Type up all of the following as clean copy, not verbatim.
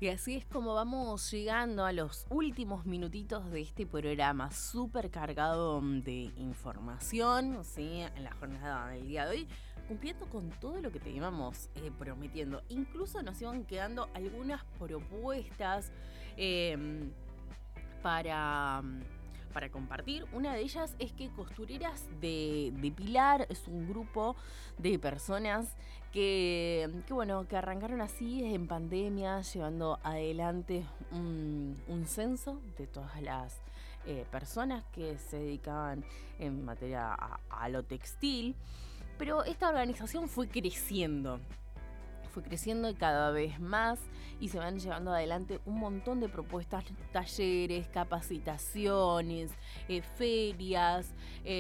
Y así es como vamos llegando a los últimos minutitos de este programa súper cargado de información, ¿sí? En la jornada del día de hoy, cumpliendo con todo lo que te íbamos prometiendo. Incluso nos iban quedando algunas propuestas para compartir. Una de ellas es que Costureras de Pilar es un grupo de personas que arrancaron así en pandemia, llevando adelante un censo de todas las personas que se dedicaban en materia a lo textil. Pero esta organización fue creciendo cada vez más y se van llevando adelante un montón de propuestas, talleres, capacitaciones, ferias.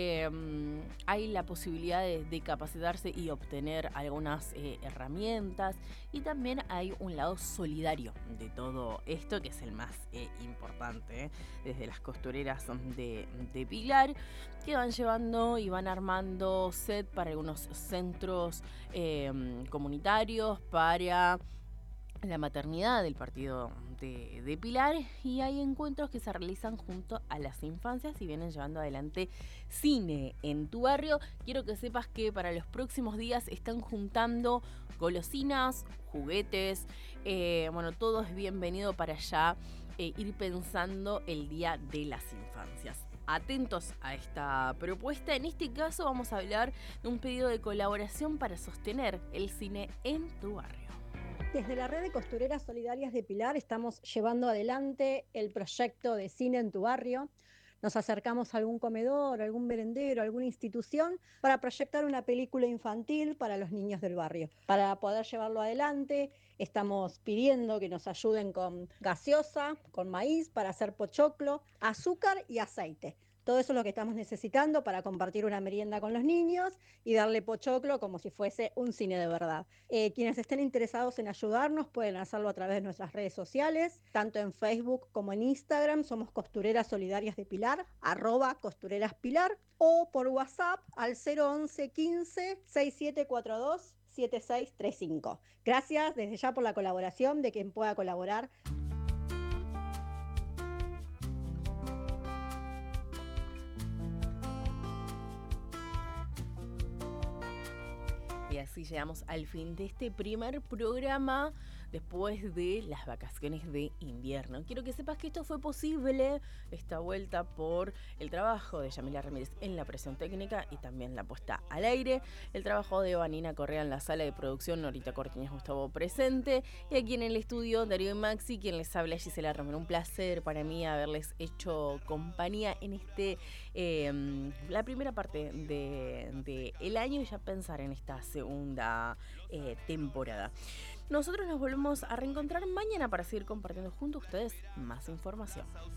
Hay la posibilidad de capacitarse y obtener algunas herramientas, y también hay un lado solidario de todo esto, que es el más importante, desde las costureras de Pilar, que van llevando y van armando set para algunos centros comunitarios, para la maternidad del partido de Pilar, y hay encuentros que se realizan junto a las infancias y vienen llevando adelante cine en tu barrio. Quiero que sepas que para los próximos días están juntando golosinas, juguetes, todo es bienvenido para ya ir pensando el Día de las Infancias. Atentos a esta propuesta. En este caso vamos a hablar de un pedido de colaboración para sostener el cine en tu barrio. Desde la red de costureras solidarias de Pilar estamos llevando adelante el proyecto de cine en tu barrio. Nos acercamos a algún comedor, algún merendero, alguna institución para proyectar una película infantil para los niños del barrio. Para poder llevarlo adelante, estamos pidiendo que nos ayuden con gaseosa, con maíz para hacer pochoclo, azúcar y aceite. Todo eso es lo que estamos necesitando para compartir una merienda con los niños y darle pochoclo como si fuese un cine de verdad. Quienes estén interesados en ayudarnos pueden hacerlo a través de nuestras redes sociales, tanto en Facebook como en Instagram. Somos Costureras Solidarias de Pilar, @costureraspilar, o por WhatsApp al 011 15 6742 7635. Gracias desde ya por la colaboración de quien pueda colaborar. Y así llegamos al fin de este primer programa después de las vacaciones de invierno. Quiero que sepas que esto fue posible, esta vuelta, por el trabajo de Yamila Ramírez en la presión técnica y también la puesta al aire, el trabajo de Vanina Correa en la sala de producción, Norita Cortiñas Gustavo presente, y aquí en el estudio Darío y Maxi, quien les habla, Gisela Romero. Un placer para mí haberles hecho compañía en la primera parte de el año, y ya pensar en esta segunda temporada. Nosotros nos volvemos a reencontrar mañana para seguir compartiendo junto a ustedes más información.